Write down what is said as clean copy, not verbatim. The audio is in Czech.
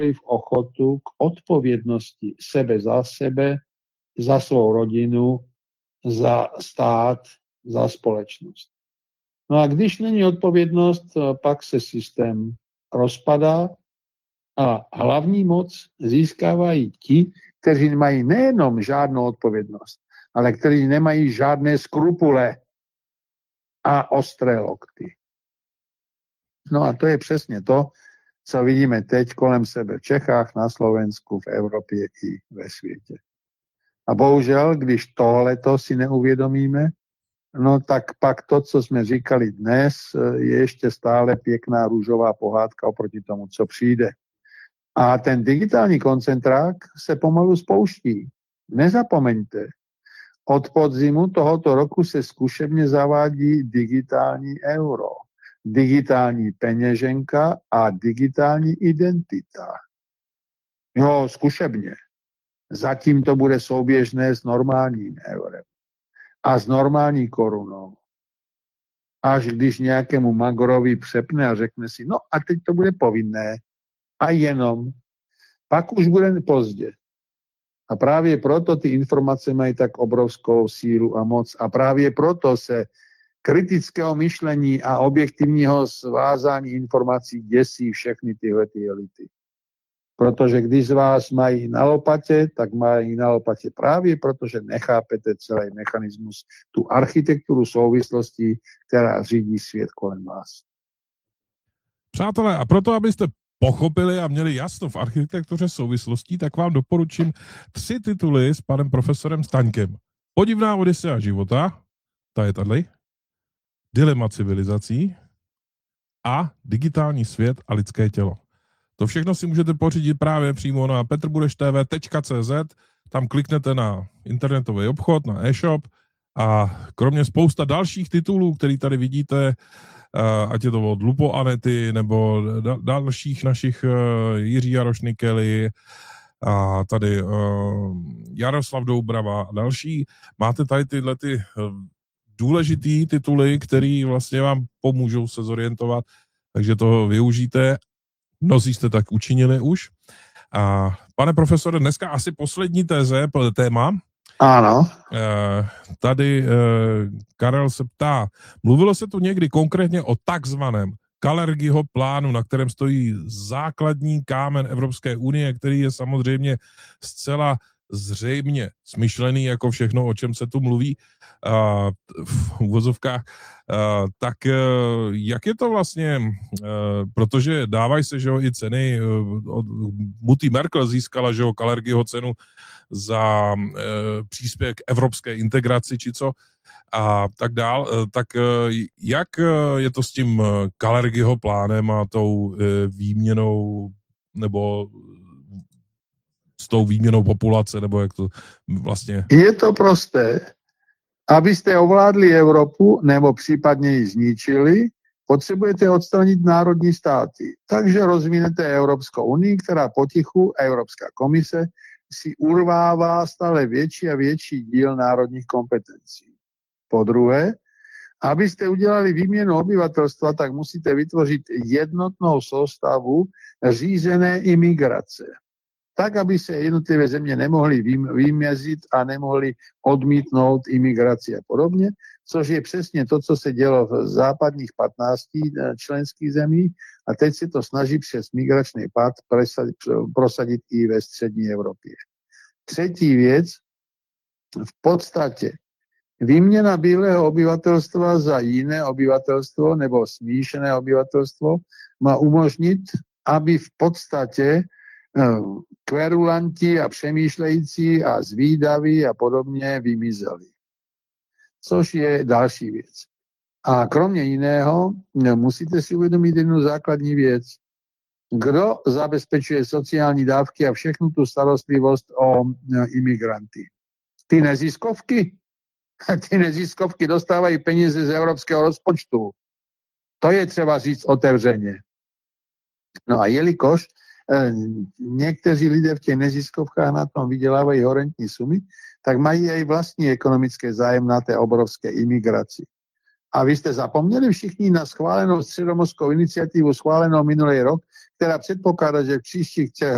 v ochotu k odpovědnosti sebe, za svou rodinu, za stát, za společnost. No a když není odpovědnost, pak se systém rozpadá a hlavní moc získávají ti, kteří nemají nejenom žádnou odpovědnost, ale kteří nemají žádné skrupule a ostré lokty. No a to je přesně to, co vidíme teď kolem sebe v Čechách, na Slovensku, v Evropě i ve světě. A bohužel, když tohleto si neuvědomíme, no tak pak to, co jsme říkali dnes, je ještě stále pěkná růžová pohádka oproti tomu, co přijde. A ten digitální koncentrák se pomalu spouští. Nezapomeňte, od podzimu tohoto roku se zkušebně zavádí digitální euro, digitální peněženka a digitální identita. Jo, zkušebně. Zatím to bude souběžné s normálním eurem a s normální korunou. Až když nějakému magorovi přepne a řekne si, no a teď to bude povinné a jenom, pak už bude pozdě. A právě proto ty informace mají tak obrovskou sílu a moc a právě proto se kritického myšlení a objektivního svázání informací děsí všechny tyhle elity. Protože když z vás mají na lopatě, tak mají na lopatě právě protože nechápete celý mechanismus, tu architekturu souvislostí, která řídí svět kolem vás. Přátelé, a proto, abyste pochopili a měli jasno v architektuře souvislostí, tak vám doporučím 3 tituly s panem profesorem Staňkem. Podivná Odysea života, ta je tady, Dilema civilizací a Digitální svět a lidské tělo. To všechno si můžete pořídit právě přímo na petrbudeštv.cz, tam kliknete na internetový obchod, na e-shop a kromě spousta dalších titulů, který tady vidíte, ať je to od Lupo Anety nebo dalších našich Jiří Jaroš Nikely a tady Jaroslav Doubrava a další, máte tady tyhle ty důležitý tituly, který vlastně vám pomůžou se zorientovat, takže to využijte. Mnozí jste tak učinili už. A pane profesore, dneska asi poslední téma. Ano. Tady Karel se ptá, mluvilo se tu někdy konkrétně o takzvaném Kalergiho plánu, na kterém stojí základní kámen Evropské unie, který je samozřejmě zcela zřejmě smyšlený jako všechno, o čem se tu mluví v uvozovkách, tak jak je to vlastně, protože dávají se, že jo, i ceny, Mutti Merkel získala, že jo, Kalergiho cenu za příspěvek k evropské integraci, či co, a tak dál, tak jak je to s tím Kalergiho plánem a tou výměnou, nebo s tou výměnou populace, nebo jak to vlastně... Je to prosté. Abyste ovládli Evropu, nebo případně ji zničili, potřebujete odstranit národní státy. Takže rozvinete Evropskou unii, která potichu, Evropská komise, si urvává stále větší a větší díl národních kompetencí. Po druhé, abyste udělali výměnu obyvatelstva, tak musíte vytvořit jednotnou soustavu řízené imigrace. Tak, aby se jednotlivé země nemohly vymezit a nemohly odmítnout imigraci a podobně, což je přesně to, co se dělo v západních 15 členských zemích a teď se to snaží přes migrační pád prosadit i ve střední Evropě. Třetí věc, v podstatě výměna bílého obyvatelstva za jiné obyvatelstvo nebo smíšené obyvatelstvo má umožnit, aby v podstatě kverulanti a přemýšlející a zvídaví a podobně vymizeli. Což je další věc. A kromě jiného musíte si uvědomit jednu základní věc. Kdo zabezpečuje sociální dávky a všechnu tu starostlivost o imigranty? Ty neziskovky? Ty neziskovky dostávají peníze z evropského rozpočtu. To je třeba říct otevřeně. No a jelikož někteří lidé v těch neziskovkách na tom vydělávají horentní sumy, tak mají i vlastní ekonomické zájem na té obrovské imigraci. A vy jste zapomněli všichni na schválenou středomořskou iniciativu, schválenou minulý rok, která předpokládá, že v příštích 3